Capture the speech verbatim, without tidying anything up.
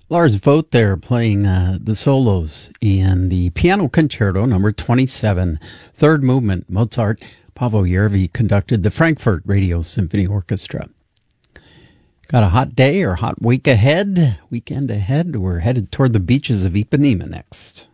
Lars Vogt there playing uh, the solos in the Piano Concerto number twenty-seven, third movement, Mozart. Paavo Järvi conducted the Frankfurt Radio Symphony Orchestra. Got a hot day or hot week ahead, weekend ahead. We're headed toward the beaches of Ipanema next.